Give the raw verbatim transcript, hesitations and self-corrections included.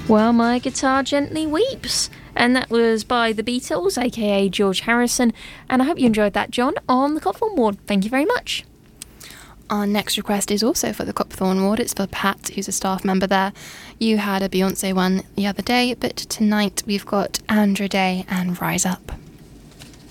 Well, My Guitar Gently Weeps. And that was by the Beatles, aka George Harrison. And I hope you enjoyed that, John, on the Copthorne Ward. Thank you very much. Our next request is also for the Copthorne Ward. It's for Pat, who's a staff member there. You had a Beyonce one the other day, but tonight we've got Andra Day and Rise Up.